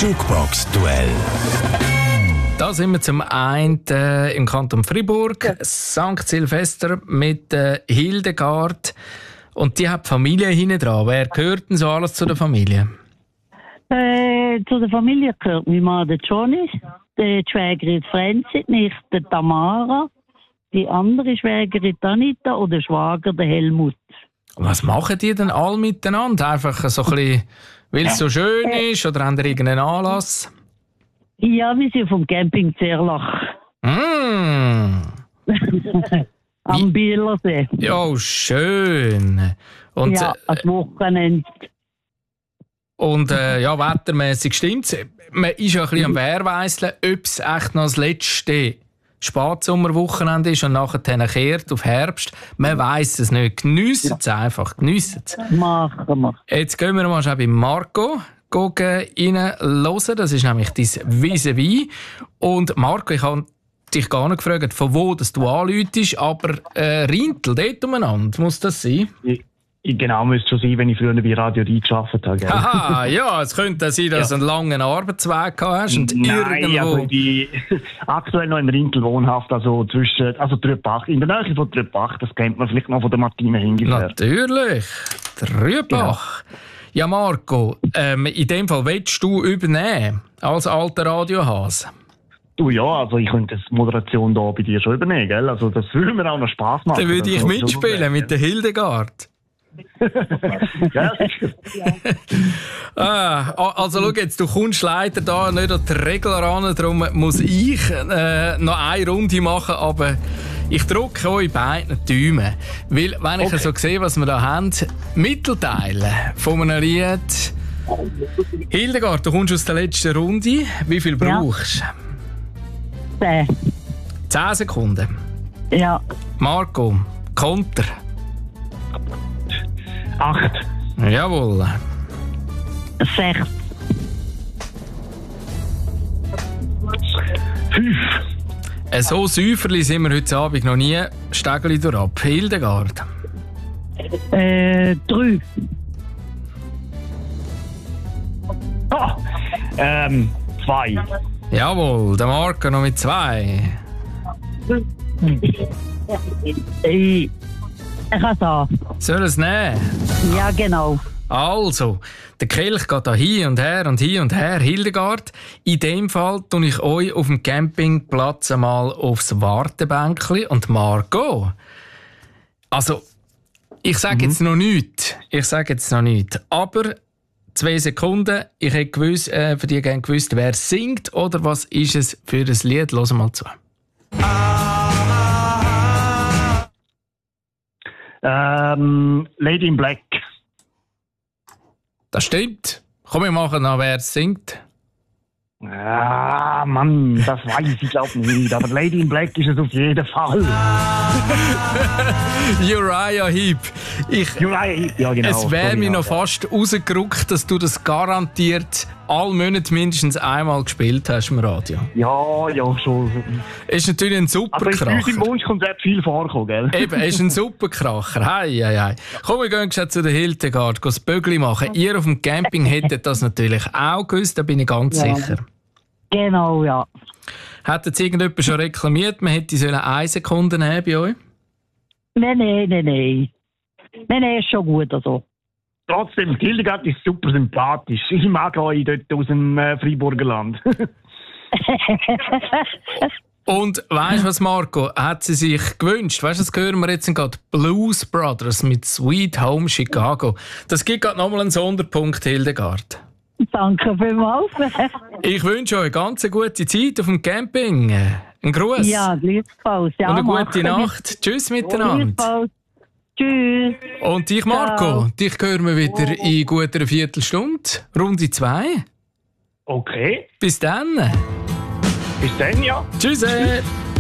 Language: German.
Jukebox-Duell. Da sind wir zum einen im Kanton Freiburg, St. Silvester mit Hildegard. Und die hat Familie hinten dran. Wer gehört denn so alles zu der Familie? Zu der Familie gehört mein Mann, der Johnny, die Schwägerin Franzi, nicht der Tamara, die andere Schwägerin Anita und der Schwager, der Helmut. Was machen die denn alle miteinander? Einfach so ein bisschen, weil es so schön ist, oder haben die irgendeinen Anlass? Ja, wir sind vom Camping Zerlach. Am Bielersee. Ja, schön. Und, ja, als Wochenende. Und ja, wettermässig stimmt's. Man ist ja ein bisschen am Wehrweisseln, ob es echt noch das letzte Spatsommerwochenende ist und nachher kehrt auf Herbst. Man weiss es nicht. Geniessen es einfach. Geniessen es. Machen wir. Jetzt gehen wir mal schon bei Marco reinhören. Das ist nämlich dein Vis-à-vis. Und Marco, ich habe dich gar nicht gefragt, von wo dass du anläutest, aber Rintel, dort umeinander, muss das sein? Genau, müsste schon sein, wenn ich früher bei Radio D gearbeitet habe. Gell? Haha, ja, es könnte sein, dass du einen langen Arbeitsweg hast und Nein, irgendwo... also ich bin aktuell noch in Rintel wohnhaft, also Trüppach, in der Nähe von Trüppach, das kennt man vielleicht noch von der Martine Hingifer. Natürlich, Trüppach. Genau. Ja, Marco, in dem Fall willst du übernehmen, als alter Radiohase? Du, ja, also ich könnte die Moderation da bei dir schon übernehmen, gell? Also das würde mir auch noch Spass machen. Dann würde ich mitspielen mit der Hildegard. Ja, sicher. Also schau jetzt, du kommst leider da nicht an die Regel ran, darum muss ich noch eine Runde machen, aber ich drücke euch beiden Daumen. Weil, wenn ich so sehe, was wir da haben, Mittelteile von einem Lied. Hildegard, du kommst aus der letzten Runde. Wie viel brauchst du? 10. 10 Sekunden? Ja. Marco, Konter. 8. Jawohl. 6. 5. So säuferli sind wir heute Abend noch nie. Stegeli durch ab. Hildegard. 3. 2. Jawohl, der Marco noch mit 2. Ich kann es haben. Soll es nehmen? Ja, genau. Also, der Kelch geht da hin und her und hin und her. Hildegard, in dem Fall tue ich euch auf dem Campingplatz einmal aufs Wartebänkli. Und Marco, also, ich sage jetzt noch nichts. Aber 2 Sekunden, ich hätte für dich gerne gewusst, wer singt oder was ist es für ein Lied. Hören mal zu. Lady in Black. Das stimmt. Komm, wir machen noch, wer es singt. Ah, Mann, das weiß ich glaube nicht. Aber Lady in Black ist es auf jeden Fall. Uriah Heep. Uriah Heep, ja genau. Es wäre mir noch fast rausgerückt, dass du das garantiert alle Monate mindestens einmal gespielt hast im Radio. Ja, schon. Ist natürlich ein Superkracher. Aber in unserem Wunschkonzert viel vorkommen, gell? Eben, ist ein Superkracher. Hei. Komm, wir gehen zu der Hildegard, das Bögli machen. Ihr auf dem Camping hättet das natürlich auch gewusst, da bin ich ganz sicher. Genau, ja. Hat jetzt irgendjemand schon reklamiert, man hätte 1 Sekunde nehmen bei euch? Nein. Nein, ist schon gut. Also. Trotzdem, Hildegard ist super sympathisch. Ich mag euch dort aus dem Freiburger Land. Und weißt du was, Marco? Hat sie sich gewünscht? Weißt du, das hören wir jetzt gerade. Blues Brothers mit Sweet Home Chicago. Das gibt gerade nochmal einen Sonderpunkt, Hildegard. Danke vielmals. Ich wünsche euch ganz eine gute Zeit auf dem Camping. Ein Gruß. Ja, gleichfalls. Ja, und eine gute Nacht. Tschüss miteinander. Tschüss. Und dich, Marco, dich hören wir wieder in guter Viertelstunde. Runde 2. Okay. Bis dann. Bis dann, ja. Tschüss.